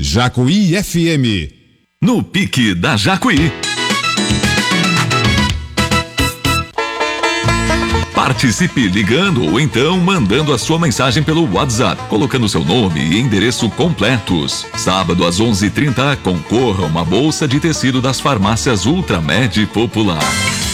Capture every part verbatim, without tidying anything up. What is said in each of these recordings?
Jacuí F M. No Pique da Jacuí. Participe ligando ou então mandando a sua mensagem pelo WhatsApp, colocando seu nome e endereço completos. Sábado às onze e trinta, concorra a uma bolsa de tecido das farmácias Ultramed Popular.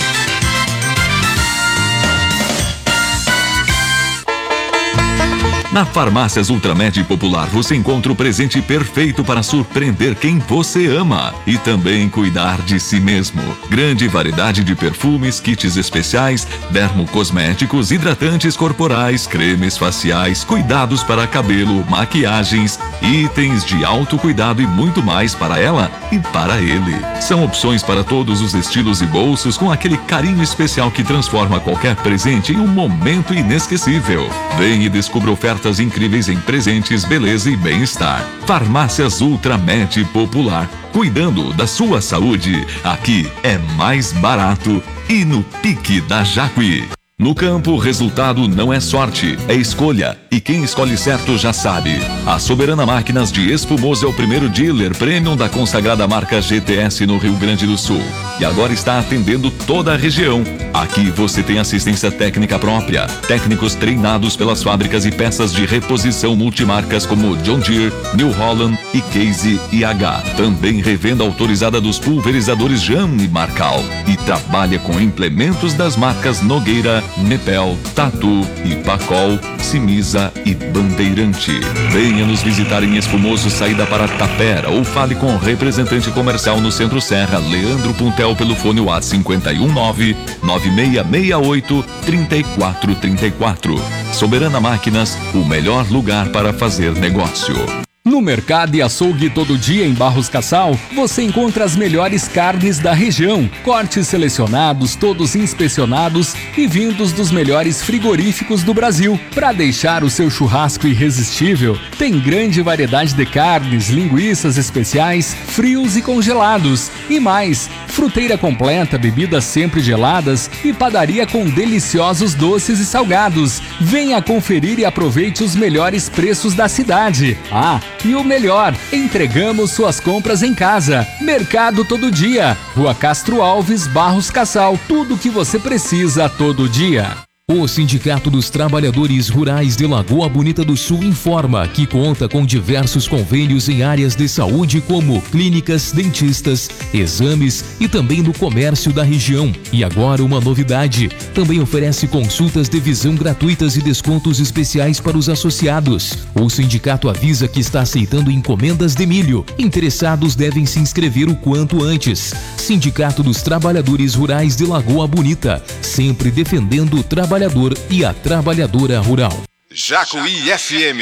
Na Farmácias Ultramed Popular você encontra o presente perfeito para surpreender quem você ama e também cuidar de si mesmo. Grande variedade de perfumes, kits especiais, dermocosméticos, hidratantes corporais, cremes faciais, cuidados para cabelo, maquiagens, itens de autocuidado e muito mais para ela e para ele. São opções para todos os estilos e bolsos com aquele carinho especial que transforma qualquer presente em um momento inesquecível. Vem e descubra ofertas incríveis em presentes, beleza e bem-estar. Farmácias Ultramed Popular. Cuidando da sua saúde, aqui é mais barato e no Pique da Jacuí. No campo, o resultado não é sorte, é escolha. E quem escolhe certo já sabe. A Soberana Máquinas de Espumoso é o primeiro dealer premium da consagrada marca G T S no Rio Grande do Sul. E agora está atendendo toda a região. Aqui você tem assistência técnica própria, técnicos treinados pelas fábricas e peças de reposição multimarcas como John Deere, New Holland e Case I H. Também revenda autorizada dos pulverizadores Jam e Marcal. E trabalha com implementos das marcas Nogueira, Nepel, Tatu, Ipacol, Simisa e Bandeirante. Venha nos visitar em Espumoso, saída para Tapera, ou fale com o representante comercial no Centro Serra, Leandro Puntel, pelo fone WhatsApp cinco um nove, nove seis seis oito, três quatro três quatro. Soberana Máquinas, o melhor lugar para fazer negócio. No Mercado e Açougue Todo Dia em Barros Cassal, você encontra as melhores carnes da região, cortes selecionados, todos inspecionados e vindos dos melhores frigoríficos do Brasil. Para deixar o seu churrasco irresistível, tem grande variedade de carnes, linguiças especiais, frios e congelados. E mais, fruteira completa, bebidas sempre geladas e padaria com deliciosos doces e salgados. Venha conferir e aproveite os melhores preços da cidade. Ah, e o melhor, entregamos suas compras em casa. Mercado Todo Dia, Rua Castro Alves, Barros Cassal. Tudo o que você precisa todo dia. O Sindicato dos Trabalhadores Rurais de Lagoa Bonita do Sul informa que conta com diversos convênios em áreas de saúde como clínicas, dentistas, exames e também no comércio da região. E agora uma novidade, também oferece consultas de visão gratuitas e descontos especiais para os associados. O sindicato avisa que está aceitando encomendas de milho. Interessados devem se inscrever o quanto antes. Sindicato dos Trabalhadores Rurais de Lagoa Bonita, sempre defendendo o trabalhador e a trabalhadora rural. Jacuí F M.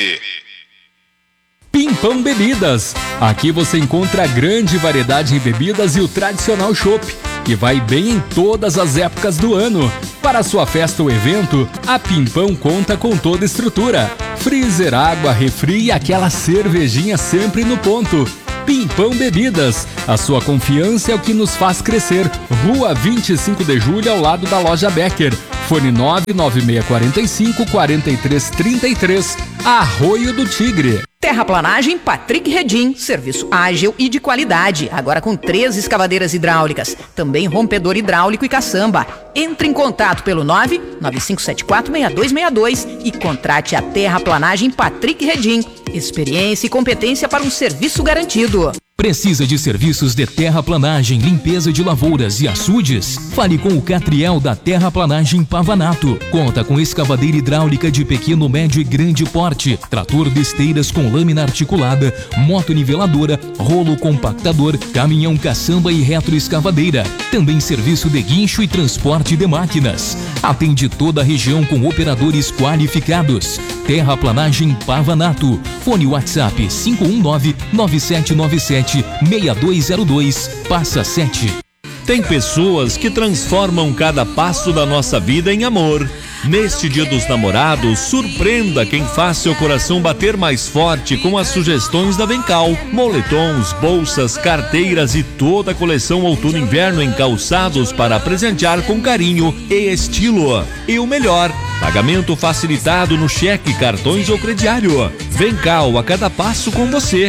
Pimpão Bebidas. Aqui você encontra grande variedade em bebidas e o tradicional chopp, que vai bem em todas as épocas do ano. Para sua festa ou evento, a Pimpão conta com toda a estrutura. Freezer, água, refri e aquela cervejinha sempre no ponto. Pimpão Bebidas, a sua confiança é o que nos faz crescer. Rua vinte e cinco de julho, ao lado da loja Becker. Fone nove nove seis quatro cinco, quatro três três três. Arroio do Tigre. Terraplanagem Patrick Redim, serviço ágil e de qualidade, agora com três escavadeiras hidráulicas, também rompedor hidráulico e caçamba. Entre em contato pelo nove nove cinco sete quatro, seis dois seis dois e contrate a Terraplanagem Patrick Redim. Experiência e competência para um serviço garantido. Precisa de serviços de terraplanagem, limpeza de lavouras e açudes? Fale com o Catriel da Terraplanagem Pavanato. Conta com escavadeira hidráulica de pequeno, médio e grande porte, trator de esteiras com lâmina articulada, motoniveladora, rolo compactador, caminhão caçamba e retroescavadeira. Também serviço de guincho e transporte de máquinas. Atende toda a região com operadores qualificados. Terraplanagem Pavanato. Fone WhatsApp cinco um nove, nove sete nove sete, seis dois zero dois, passa sete. Tem pessoas que transformam cada passo da nossa vida em amor. Neste Dia dos Namorados, surpreenda quem faz seu coração bater mais forte com as sugestões da Vencal. Moletons, bolsas, carteiras e toda a coleção outono e inverno em calçados para presentear com carinho e estilo. E o melhor, pagamento facilitado no cheque, cartões ou crediário. Vencal, a cada passo com você.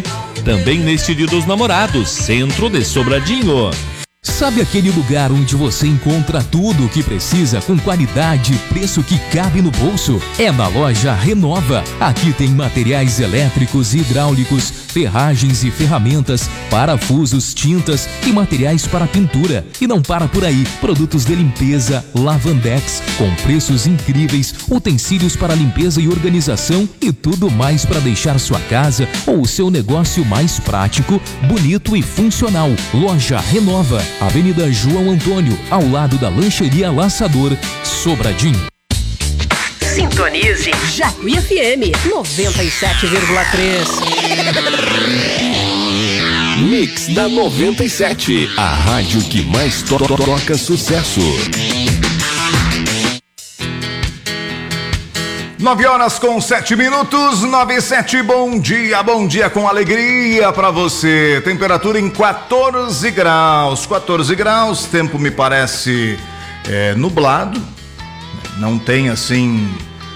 Também neste Dia dos Namorados, Centro de Sobradinho. Sabe aquele lugar onde você encontra tudo o que precisa com qualidade e preço que cabe no bolso? É na loja Renova. Aqui tem materiais elétricos e hidráulicos, ferragens e ferramentas, parafusos, tintas e materiais para pintura. E não para por aí, produtos de limpeza, Lavandex, com preços incríveis, utensílios para limpeza e organização e tudo mais para deixar sua casa ou o seu negócio mais prático, bonito e funcional. Loja Renova. Avenida João Antônio, ao lado da Lancheria Laçador, Sobradinho. Sintonize Jacuí F M noventa e sete vírgula três. Mix da noventa e sete, a rádio que mais to to toca sucesso. Nove horas com sete minutos, nove e sete, bom dia, bom dia com alegria pra você. Temperatura em quatorze graus, quatorze graus, tempo me parece é, nublado, não tem assim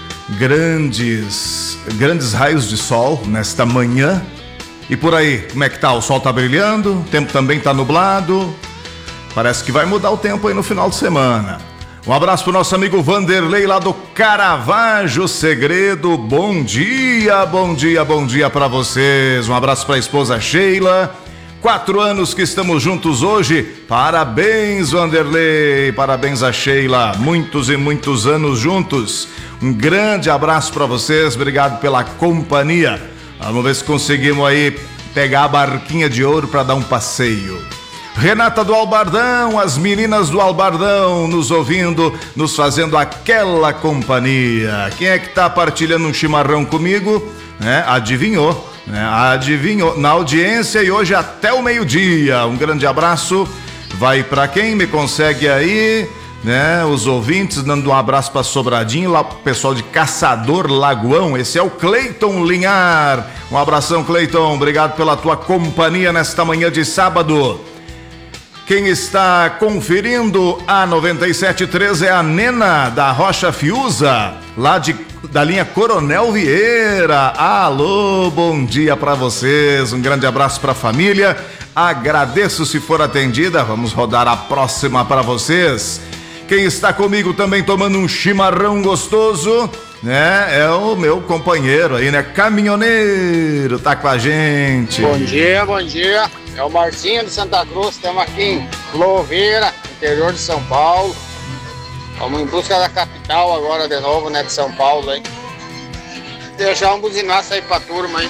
grandes, grandes raios de sol nesta manhã. E por aí, como é que tá? O sol tá brilhando, o tempo também tá nublado, parece que vai mudar o tempo aí no final de semana. Um abraço pro nosso amigo Vanderlei lá do Caravaggio Segredo. Bom dia, bom dia, bom dia pra vocês. Um abraço pra esposa Sheila. Quatro anos que estamos juntos hoje. Parabéns, Vanderlei. Parabéns a Sheila. Muitos e muitos anos juntos. Um grande abraço pra vocês. Obrigado pela companhia. Vamos ver se conseguimos aí pegar a barquinha de ouro pra dar um passeio. Renata do Albardão, as meninas do Albardão nos ouvindo, nos fazendo aquela companhia. Quem é que tá partilhando um chimarrão comigo? Né? Adivinhou, né? Adivinhou. Na audiência e hoje até o meio-dia. Um grande abraço. Vai pra quem me consegue aí, né? Os ouvintes, dando um abraço pra Sobradinho, lá pro pessoal de Caçador Lagoão. Esse é o Cleiton Linhar. Um abração, Cleiton. Obrigado pela tua companhia nesta manhã de sábado. Quem está conferindo a noventa e sete ponto três é a Nena da Rocha Fiuza, lá de, da linha Coronel Vieira. Alô, bom dia para vocês, um grande abraço para a família. Agradeço se for atendida, vamos rodar a próxima para vocês. Quem está comigo também tomando um chimarrão gostoso, né? É o meu companheiro aí, né? Caminhoneiro, tá com a gente. Bom dia, bom dia. É o Marcinho de Santa Cruz, estamos aqui em Louveira, interior de São Paulo. Vamos em busca da capital agora de novo, né, de São Paulo, hein? Deixar um buzinaço aí pra turma, hein?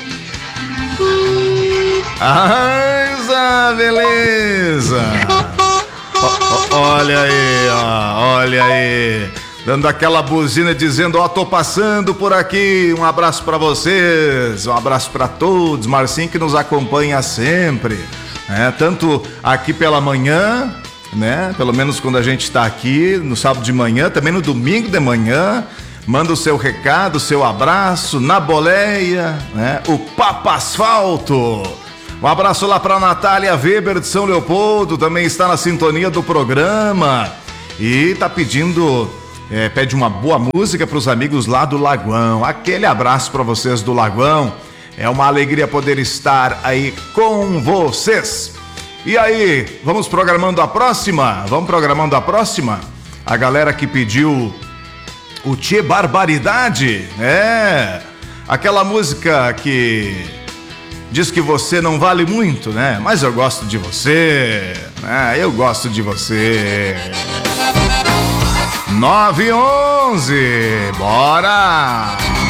Ah, beleza! O, olha aí, ó, olha aí. Dando aquela buzina dizendo, ó, tô passando por aqui, um abraço pra vocês, um abraço pra todos, Marcinho que nos acompanha sempre, né? Tanto aqui pela manhã, né? Pelo menos quando a gente tá aqui, no sábado de manhã, também no domingo de manhã, manda o seu recado, o seu abraço, na boleia, né? O Papo Asfalto. Um abraço lá pra Natália Weber de São Leopoldo, também está na sintonia do programa e tá pedindo... É, pede uma boa música para os amigos lá do Lagoão. Aquele abraço para vocês do Lagoão. É uma alegria poder estar aí com vocês. E aí, vamos programando a próxima? Vamos programando a próxima? A galera que pediu o Tchê Barbaridade, é aquela música que diz que você não vale muito, né? Mas eu gosto de você, né? Eu gosto de você. nove e onze, bora!